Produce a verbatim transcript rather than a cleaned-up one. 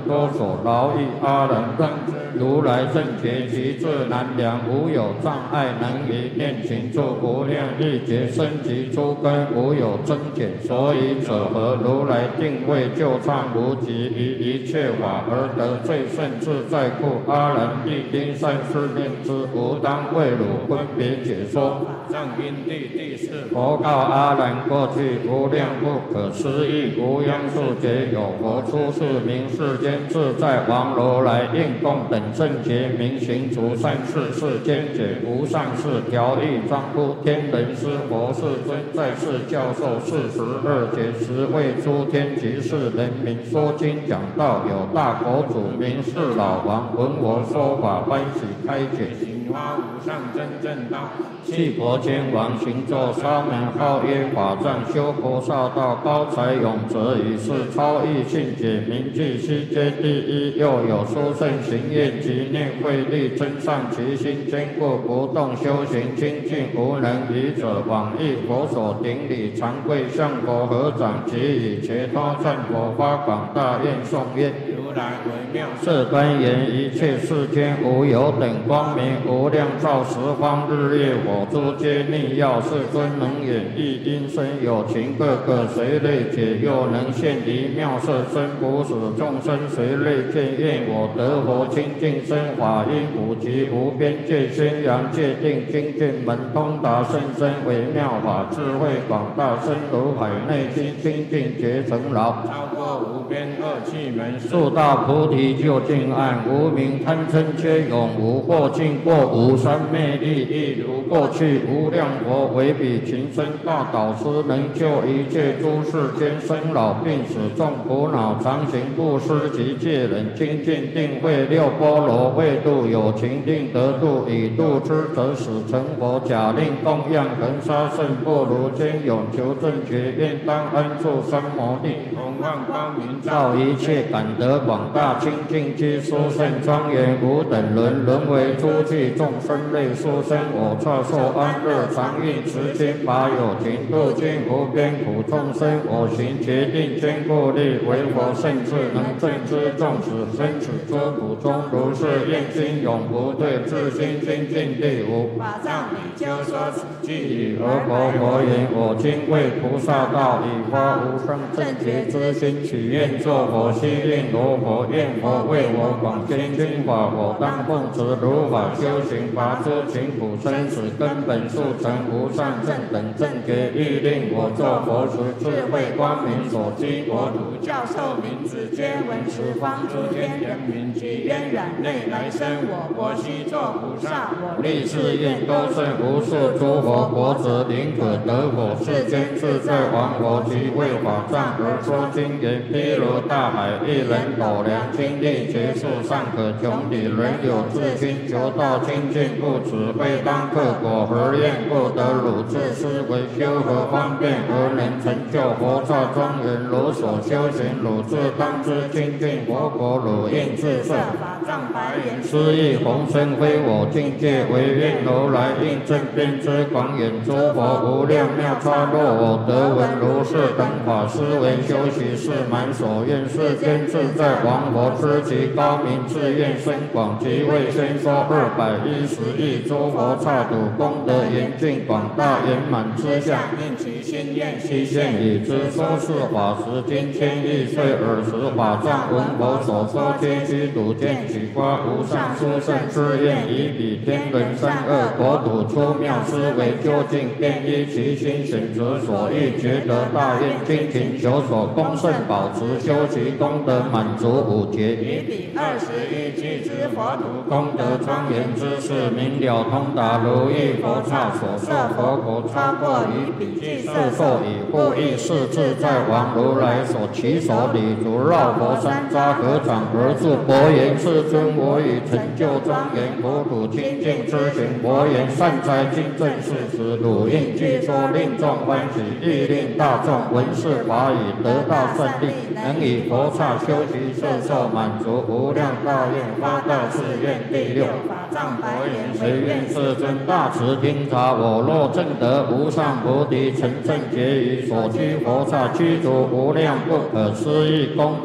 多所劳役，阿人当知如来正觉其智难量，无有障碍能于念行处，无量亿劫生及诸根，无有增减。所以者何？如来定位就畅无极，于一切法而得最胜自在故。阿人必应善思念之，吾当为汝分别解说。上因地第四，佛告阿难：过去无量不可思议无央数劫，有佛出世名世间自在王如来，应供等正觉明行除善事，世间解无上士调御庄乎天人师佛世尊，在世教授四十二劫时，为诸天及世人民说经讲道。有大佛祖名是老王，闻我说法，欢喜开解，行发无上真正道。弃佛天王行作沙门，号曰法藏，修菩萨道，高才永泽，以是超异性解，名具悉皆第一。又有殊胜行愿及念慧力，增上其心，坚固不动，修行精进，无能于者，往诣佛所顶礼，常跪向佛合掌，即以切他赞佛，发广大愿颂曰：如来为妙色端严，一切世间无有等光明，无量照十方日月火诸皆逆耀。世尊能演绎因身有情，个个随类解，又能现离妙色身，不使众生随类见。愿我得佛清净身，法音普及无边界，宣扬界定精进门，通达甚深微妙法，智慧广大，深如海内心，清净觉成牢，超过无边恶趣门，速到菩提究竟岸。无明贪嗔皆永无，或尽过无三昧力，亦如过去无量佛为彼情深大导师，能救一切诸世间生老病死众苦恼，常行布施及戒忍，精进定慧六波罗，为度有情令得度，以度之则使成佛。假令供养恒沙圣不如坚勇，求正觉愿当安住三摩地，弘望光明照一切，感得广大清净之殊胜庄严，无等伦，沦为诸趣众生类殊生。我刹受安乐常运持心，法有情度尽无边苦众生。我行决定坚固力，为佛圣智能正知众使生死诸苦中，如是愿心永不退，自心精进地无。法藏比丘说此句已，而佛佛言：我今为菩萨道，以发无上正觉之心，许愿作佛，悉令罗佛，愿佛为我广宣经法，我当奉持如法修行，拔诸情苦生死根本，速成无上正等正觉。欲令我作佛时，智慧光明所居国土，教授名字皆闻十方诸天人民，及渊远内来生我国，悉作菩萨。我立誓愿多胜无数诸佛，国子宁可得佛。世间自在王佛，即为法藏而说经言，譬如大海，一人斗量，精力劫数尚可穷底，人有自心求道清净，故此非当克果，何愿不得汝自思维，修何方便而能成就佛刹庄严？如所修行，汝自当知清净佛国，汝应自设法藏白言，斯亦弘身非我境界，唯愿如来应正遍知广远诸佛无量妙差。若我得闻如是等法，思维修习是满所愿。世间自在王佛知其高明，自愿深广，即为宣说二百一十亿诸佛刹土，功德严峻广大圆满之相，应其心愿悉现已知。说是法时，今千亿岁尔时，法藏闻佛所说，皆须睹见取发无上殊胜之愿，以彼天人三恶国土出妙思维，究竟便依其心选择所欲，觉得大愿精勤求索，功胜保持，修习功德满足五劫，以彼二十一俱之佛土，功德庄严之事，明了通达如意佛刹所受佛国，超过于彼俱摄受以护益是自在王如来所起手礼足，绕佛山匝合掌而住，佛言：世尊，我已成就庄严国土清净之行。佛言：善哉，今正是时，汝应具说，令众欢喜，亦令大众闻是法语，得大胜利，能以佛刹修习摄受满足无量大愿，发大誓愿。第六法藏白言：唯愿世尊大慈听察，我若证得无上菩提，成正觉于所居佛刹，具足无量不可思议功德。